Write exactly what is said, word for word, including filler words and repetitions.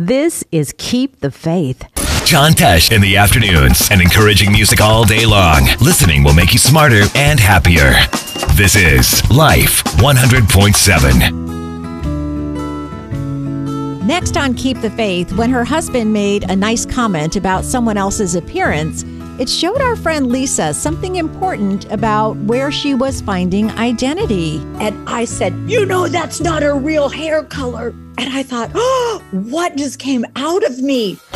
This is Keep the Faith. John Tesh in the afternoons and encouraging music all day long. Listening will make you smarter and happier. This is Life one hundred point seven. Next on Keep the Faith, when her husband made a nice comment about someone else's appearance, it showed our friend Lisa something important about where she was finding identity. And I said, you know, that's not her real hair color. And I thought, oh, what just came out of me?